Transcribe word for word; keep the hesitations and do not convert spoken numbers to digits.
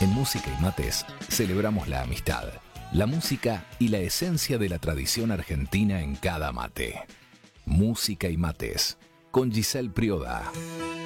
En Música y Mates celebramos la amistad, la música y la esencia de la tradición argentina en cada mate. Música y Mates, con Giselle Prioda.